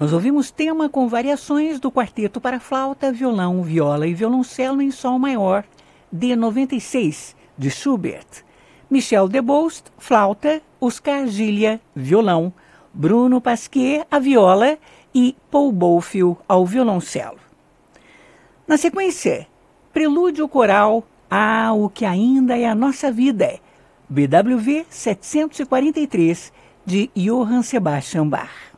Nós ouvimos tema com variações do quarteto para flauta, violão, viola e violoncelo em sol maior, D96, de Schubert. Michel Debouste, flauta, Oscar Gillia, violão, Bruno Pasquier, a viola e Paul Bofill ao violoncelo. Na sequência, prelúdio coral a O que ainda é a nossa vida, BWV 743, de Johann Sebastian Bach.